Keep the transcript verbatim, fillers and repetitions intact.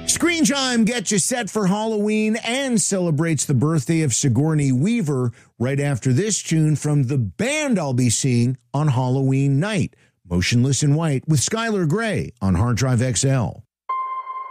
Screen Chime gets you set for Halloween and celebrates the birthday of Sigourney Weaver right after this tune from the band I'll be seeing on Halloween night. Motionless in White with Skylar Grey on Hard Drive X L.